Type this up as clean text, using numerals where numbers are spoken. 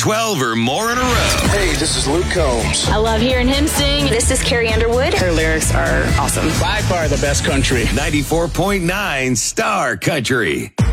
12 or more in a row. Hey, this is Luke Combs. I love hearing him sing. This is Carrie Underwood. Her lyrics are awesome. By far the best country. 94.9 Star Country.